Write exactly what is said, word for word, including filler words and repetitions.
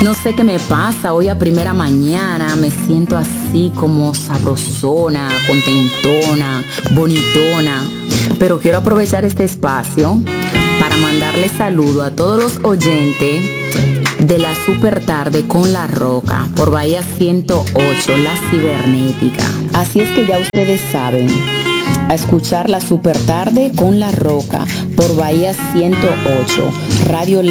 No sé qué me pasa, hoy a primera mañana me siento así como sabrosona, contentona, bonitona. Pero quiero aprovechar este espacio para mandarle saludo a todos los oyentes de la super tarde con La Roca por Bahía ciento ocho, la cibernética. Así es que ya ustedes saben, a escuchar la super tarde con La Roca por Bahía ciento ocho, Radio